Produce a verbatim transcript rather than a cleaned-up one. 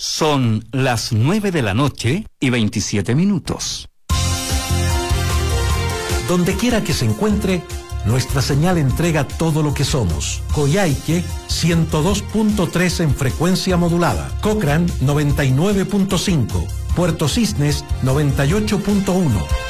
Son las nueve de la noche y veintisiete minutos. Donde quiera que se encuentre, nuestra señal entrega todo lo que somos. Coyhaique, ciento dos punto tres en frecuencia modulada. Cochrane, noventa y nueve punto cinco. Puerto Cisnes, noventa y ocho punto uno.